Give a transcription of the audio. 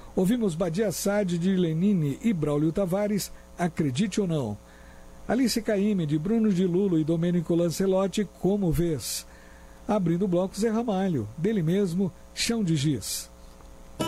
Ouvimos Badia Sade de Lenine e Braulio Tavares, Acredite ou Não. Alice Caymmi de Bruno de Lulo e Domênico Lancelotti, Como Vês. Abrindo o bloco, Zé Ramalho, dele mesmo, Chão de Giz.